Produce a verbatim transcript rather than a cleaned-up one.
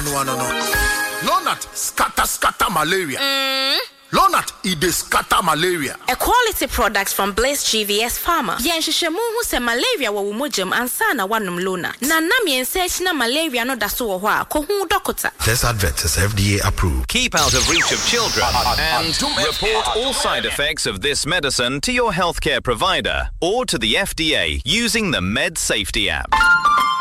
no, no, no. Lonat scatter scatter malaria. Mm. Lonat it dey scatter malaria. A quality product from Blaze G V S Pharma. Yen hwehwemu hu se malaria wo womojam ansa na wanum Lonat. Na nam yen se na malaria no da so wo ho a ko hu doctor. This advert is F D A approved. Keep out of reach of children and report all side effects of this medicine to your healthcare provider or to the F D A using the Med Safety app.